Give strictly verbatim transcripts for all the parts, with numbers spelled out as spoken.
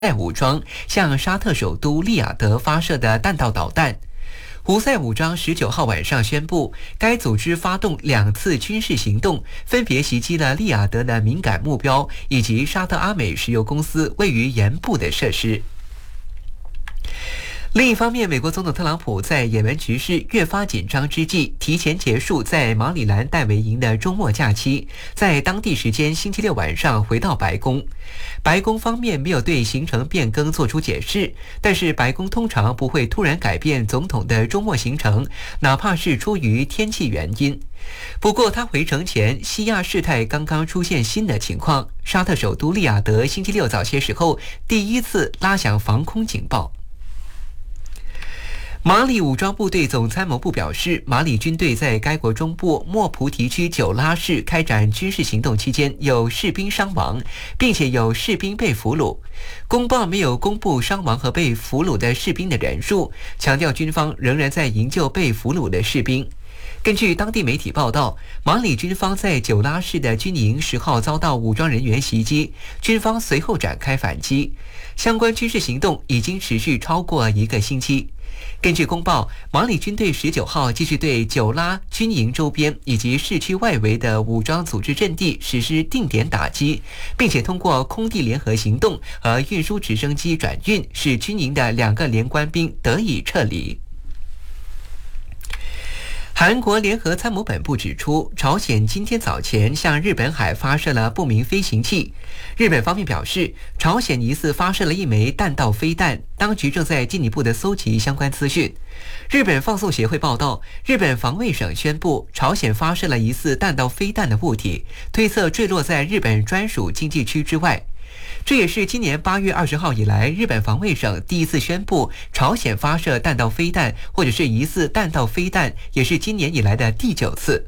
塞武装向沙特首都利雅得发射的弹道导弹。胡塞武装十九号晚上宣布，该组织发动两次军事行动，分别袭击了利雅得的敏感目标以及沙特阿美石油公司位于盐部的设施。另一方面，美国总统特朗普在也门局势越发紧张之际，提前结束在马里兰戴维营的周末假期，在当地时间星期六晚上回到白宫。白宫方面没有对行程变更做出解释，但是白宫通常不会突然改变总统的周末行程，哪怕是出于天气原因。不过他回程前，西亚事态刚刚出现新的情况，沙特首都利雅得星期六早些时候第一次拉响防空警报。马里武装部队总参谋部表示，马里军队在该国中部莫菩提区九拉市开展军事行动期间，有士兵伤亡，并且有士兵被俘虏。公报没有公布伤亡和被俘虏的士兵的人数，强调军方仍然在营救被俘虏的士兵。根据当地媒体报道，马里军方在九拉市的军营十号遭到武装人员袭击，军方随后展开反击。相关军事行动已经持续超过一个星期。根据公报，马里军队十九号继续对九拉军营周边以及市区外围的武装组织阵地实施定点打击，并且通过空地联合行动和运输直升机转运，使军营的两个连官兵得以撤离。韩国联合参谋本部指出，朝鲜今天早前向日本海发射了不明飞行器。日本方面表示，朝鲜疑似发射了一枚弹道飞弹，当局正在进一步的搜集相关资讯。日本放送协会报道，日本防卫省宣布，朝鲜发射了疑似弹道飞弹的物体，推测坠落在日本专属经济区之外。这也是今年八月二十号以来，日本防卫省第一次宣布朝鲜发射弹道飞弹，或者是疑似弹道飞弹，也是今年以来的第九次。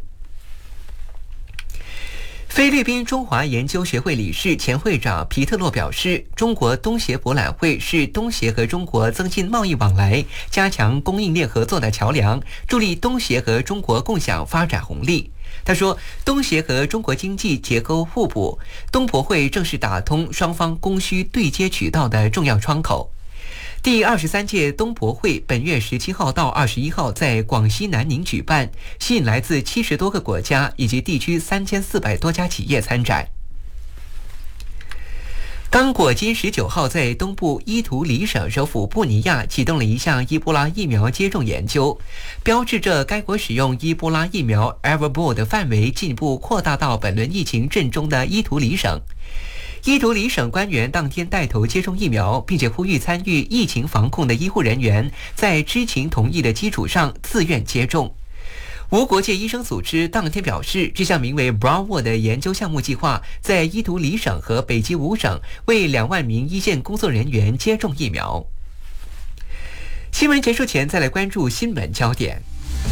菲律宾中华研究学会理事前会长皮特洛表示，中国东协博览会是东协和中国增进贸易往来、加强供应链合作的桥梁，助力东协和中国共享发展红利。他说，东协和中国经济结构互补，东博会正是打通双方供需对接渠道的重要窗口。第二十三届东博会本月十七号到二十一号在广西南宁举办，吸引来自七十多个国家以及地区三千四百多家企业参展。刚果金十九号在东部伊图里省首府布尼亚启动了一项伊波拉疫苗接种研究，标志着该国使用伊波拉疫苗 Everball 的范围进一步扩大到本轮疫情震中的伊图里省。伊图里省官员当天带头接种疫苗，并且呼吁参与疫情防控的医护人员在知情同意的基础上自愿接种。无国界医生组织当天表示，这项名为 Bravo 的研究项目计划在伊图里省和北基五省为两万名一线工作人员接种疫苗。新闻结束前，再来关注新闻焦点。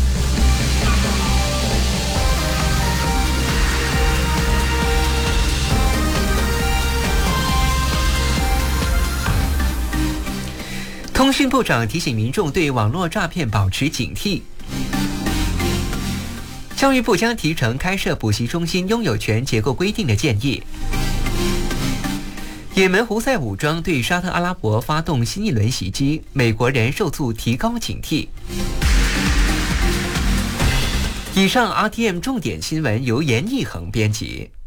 通讯部长提醒民众对网络诈骗保持警惕。教育部将提呈开设补习中心拥有权结构规定的建议。也门胡塞武装对沙特阿拉伯发动新一轮袭击，美国人受促提高警惕。以上 R T M 重点新闻由严义恒编辑。